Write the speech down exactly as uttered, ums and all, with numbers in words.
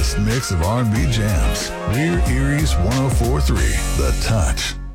best mix of R and B jams. We're Erie's one oh four point three, The Touch.